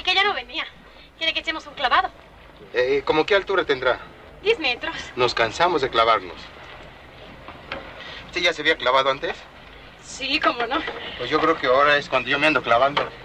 que ella no venía. Quiere que echemos un clavado. ¿Cómo qué altura tendrá? 10 metros. Nos cansamos de clavarnos. ¿Usted ya se había clavado antes? Sí, cómo no. Pues yo creo que ahora es cuando yo me ando clavando.